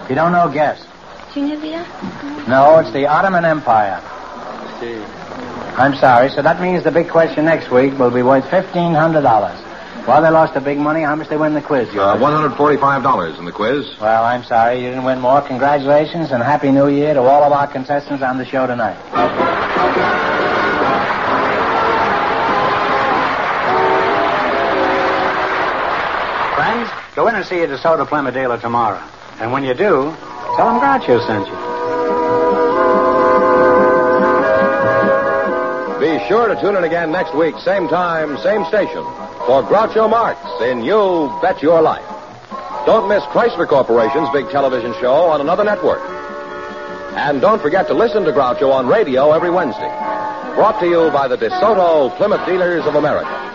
If you don't know, guess. Tunisia? No, it's the Ottoman Empire. See. I'm sorry, so that means the big question next week will be worth $1,500. Well, they lost the big money. How much they win the quiz, George? $145 in the quiz. Well, I'm sorry. You didn't win more. Congratulations and Happy New Year to all of our contestants on the show tonight. Friends, go in and see a DeSoto Plymouth dealer tomorrow. And when you do, tell them Groucho sent you. Be sure to tune in again next week, same time, same station, for Groucho Marx in You Bet Your Life. Don't miss Chrysler Corporation's big television show on another network. And don't forget to listen to Groucho on radio every Wednesday. Brought to you by the DeSoto Plymouth Dealers of America.